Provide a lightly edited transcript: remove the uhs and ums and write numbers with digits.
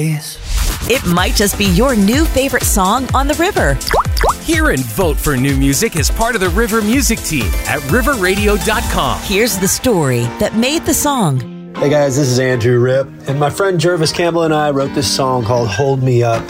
It might just be your new favorite song on the river. Hear and vote for new music as part of the River Music Team at riverradio.com. Here's the story that made the song. Hey guys, this is Andrew Ripp, and my friend Jervis Campbell and I wrote this song called Hold Me Up.